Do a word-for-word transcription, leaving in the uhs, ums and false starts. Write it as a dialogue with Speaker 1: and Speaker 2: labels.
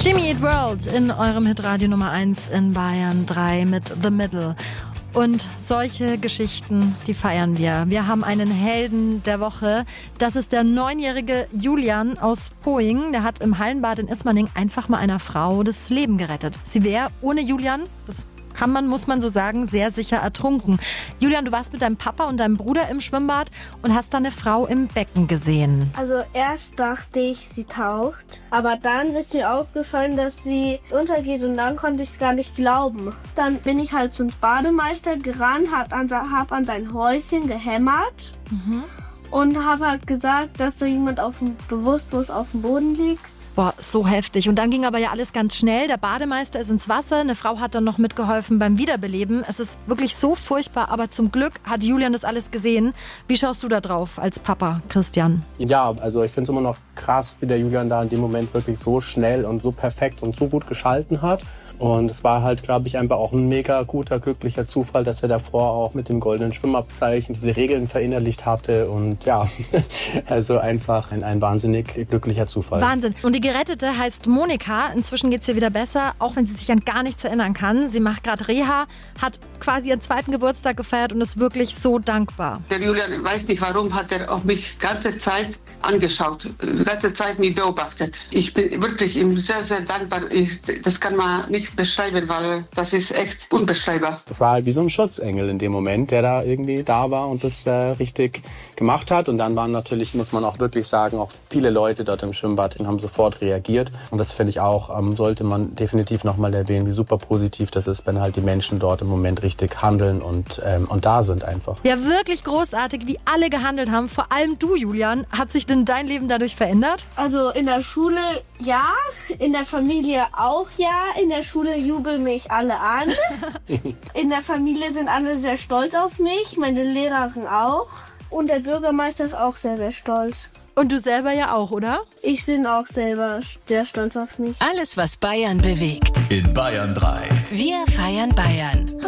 Speaker 1: Jimmy Eat World in eurem Hitradio Nummer eins in Bayern drei mit The Middle. Und solche Geschichten, die feiern wir. Wir haben einen Helden der Woche. Das ist der neunjährige Julian aus Poing. Der hat im Hallenbad in Ismaning einfach mal einer Frau das Leben gerettet. Sie wäre ohne Julian, das kann man, muss man so sagen, sehr sicher ertrunken. Julian, du warst mit deinem Papa und deinem Bruder im Schwimmbad und hast da eine Frau im Becken gesehen.
Speaker 2: Also erst dachte ich, sie taucht, aber dann ist mir aufgefallen, dass sie untergeht und dann konnte ich es gar nicht glauben. Dann bin ich halt zum Bademeister gerannt, hab an, hab an sein Häuschen gehämmert mhm. und habe halt gesagt, dass da jemand auf dem, bewusstlos auf dem Boden liegt.
Speaker 1: Boah, so heftig. Und dann ging aber ja alles ganz schnell. Der Bademeister ist ins Wasser. Eine Frau hat dann noch mitgeholfen beim Wiederbeleben. Es ist wirklich so furchtbar, aber zum Glück hat Julian das alles gesehen. Wie schaust du da drauf als Papa, Christian?
Speaker 3: Ja, also ich finde es immer noch krass, wie der Julian da in dem Moment wirklich so schnell und so perfekt und so gut geschalten hat. Und es war halt, glaube ich, einfach auch ein mega guter, glücklicher Zufall, dass er davor auch mit dem goldenen Schwimmabzeichen diese Regeln verinnerlicht hatte. Und ja, also einfach ein, ein wahnsinnig glücklicher Zufall.
Speaker 1: Wahnsinn. Und die Gerettete heißt Monika. Inzwischen geht es ihr wieder besser, auch wenn sie sich an gar nichts erinnern kann. Sie macht gerade Reha, hat quasi ihren zweiten Geburtstag gefeiert und ist wirklich so dankbar.
Speaker 4: Der Julian, weiß nicht warum, hat er auch mich die ganze Zeit angeschaut, die ganze Zeit mich beobachtet. Ich bin wirklich ihm sehr, sehr dankbar. Ich, das kann man nicht beschreiben, weil das ist echt unbeschreibbar.
Speaker 3: Das war halt wie so ein Schutzengel in dem Moment, der da irgendwie da war und das äh, richtig gemacht hat. Und dann waren natürlich, muss man auch wirklich sagen, auch viele Leute dort im Schwimmbad und haben sofort reagiert. Und das finde ich auch, ähm, sollte man definitiv nochmal erwähnen, wie super positiv das ist, wenn halt die Menschen dort im Moment richtig handeln und, ähm, und da sind einfach.
Speaker 1: Ja, wirklich großartig, wie alle gehandelt haben. Vor allem du, Julian. Hat sich denn dein Leben dadurch verändert?
Speaker 2: Also in der Schule ja, in der Familie auch ja. In der Schule jubeln mich alle an. In der Familie sind alle sehr stolz auf mich, meine Lehrerin auch. Und der Bürgermeister ist auch sehr, sehr stolz.
Speaker 1: Und du selber ja auch, oder?
Speaker 2: Ich bin auch selber sehr stolz auf mich.
Speaker 5: Alles, was Bayern bewegt.
Speaker 6: In Bayern drei.
Speaker 5: Wir feiern Bayern.